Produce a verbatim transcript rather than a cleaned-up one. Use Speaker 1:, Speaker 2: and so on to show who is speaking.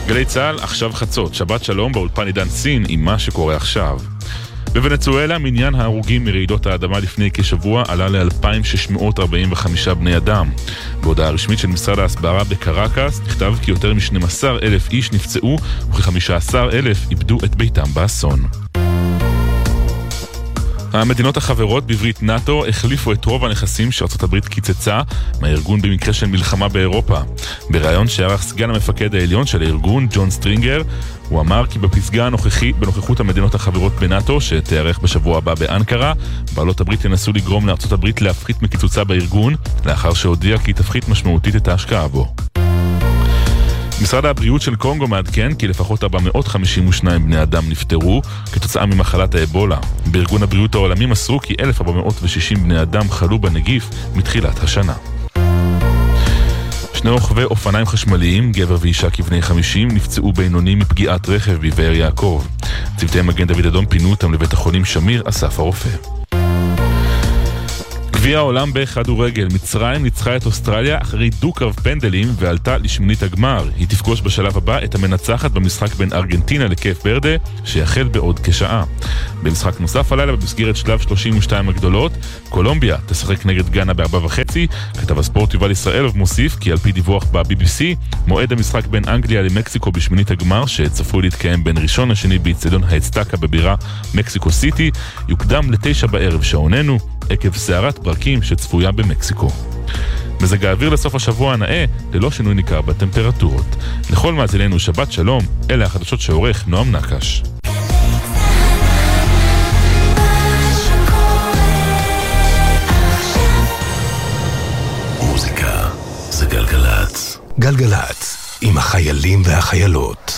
Speaker 1: גלי צהל, עכשיו חצות, שבת שלום באולפן עידן סין עם מה שקורה עכשיו. בוונצואלה מניין ההרוגים מרעידות האדמה לפני כשבוע עלה ל-אלפיים שש מאות ארבעים וחמישה בני אדם. בהודעה רשמית של משרד ההסברה בקרקס נכתב כי יותר מ-שנים עשר אלף איש נפצעו וכ-חמישה עשר אלף איבדו את ביתם באסון. המדינות החברות בברית נאטו החליפו את רוב הנכסים שארצות הברית קיצצה מהארגון במקרה של מלחמה באירופה. בראיון שערך סגן המפקד העליון של הארגון, ג'ון סטרינגר, הוא אמר כי בפסגה הנוכחית, בנוכחות המדינות החברות בנאטו, שתארך בשבוע הבא באנקרה, בעלות הברית ינסו לגרום לארצות הברית להפחית מקיצוצה בארגון, לאחר שהודיע כי תפחית משמעותית את ההשקעה בו. משרד הבריאות של קונגו מעדכן כי לפחות ארבע מאות חמישים ושניים בני אדם נפטרו כתוצאה ממחלת האבולה. בארגון הבריאות העולמי מסרו כי אלף ארבע מאות ושישים בני אדם חלו בנגיף מתחילת השנה. שני רוכבי אופניים חשמליים, גבר ואישה כבני חמישים, נפצעו בינוני מפגיעת רכב בבאר יעקב. צוותי מגן דוד אדום פינו אותם לבית החולים שמיר אסף הרופא. גביע העולם בכדורגל, מצרים ניצחה את אוסטרליה אחרי דו-קרב פנדלים ועלתה לשמינית הגמר. היא תפגוש בשלב הבא את המנצחת במשחק בין ארגנטינה לקייפ ורדה, שיחל בעוד כשעה. במשחק נוסף הלילה במסגרת שלב שלושים ושתיים הגדולות, קולומביה תשחק נגד גאנה בארבע וחצי. כתב הספורט יובל ישראלוב מוסיף כי על פי דיווח ב-בי בי סי, מועד המשחק בין אנגליה למקסיקו בשמינית הגמר, שצפוי להתקיים בין ראשון לשני באצטדיון האצטקה בבירה מקסיקו סיטי, יוקדם לתשע בערב שעוננו, עקב סערת ברקים שצפויה במקסיקו. מזג האוויר לסוף השבוע הנאה, ללא שינוי ניכר בטמפרטורות. לכל מאזיננו שבת שלום, אלה החדשות שעורך נועם נקש.
Speaker 2: מוזיקה זה גלגלץ. גלגלץ, עם החיילים והחיילות.